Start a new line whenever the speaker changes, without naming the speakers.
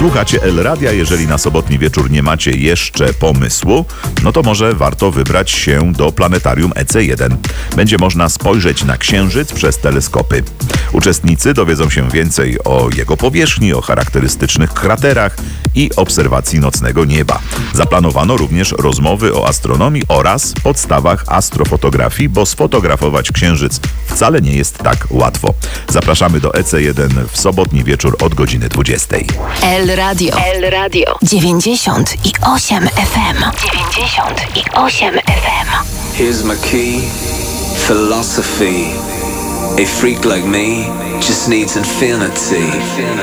Słuchacie El Radia, jeżeli na sobotni wieczór nie macie jeszcze pomysłu, no to może warto wybrać się do planetarium EC1. Będzie można spojrzeć na Księżyc przez teleskopy. Uczestnicy dowiedzą się więcej o jego powierzchni, o charakterystycznych kraterach i obserwacji nocnego nieba. Zaplanowano również rozmowy o astronomii oraz podstawach astrofotografii, bo sfotografować Księżyc wcale nie jest tak łatwo. Zapraszamy do EC1 w sobotni wieczór od godziny 20.
El Radio 98 FM. 98 FM.
Here's my key, philosophy. A freak like me just needs infinity.